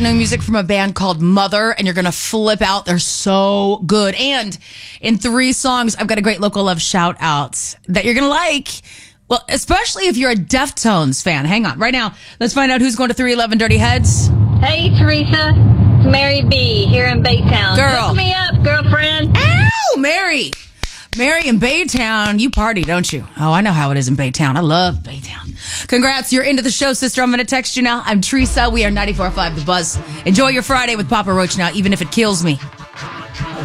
new music from a band called Mother, and you're going to flip out. They're so good. And in 3 songs, I've got a great local love shout out that you're going to like. Well, especially if you're a Deftones fan. Hang on. Right now, let's find out who's going to 311 Dirty Heads. Hey, Teresa. It's Mary B. here in Baytown. Girl. Hook me up, girlfriend. Ow, Mary. Mary in Baytown, you party, don't you? Oh, I know how it is in Baytown. I love Baytown. Congrats, you're into the show, sister. I'm going to text you now. I'm Teresa. We are 94.5 The Buzz. Enjoy your Friday with Papa Roach now, even if it kills me.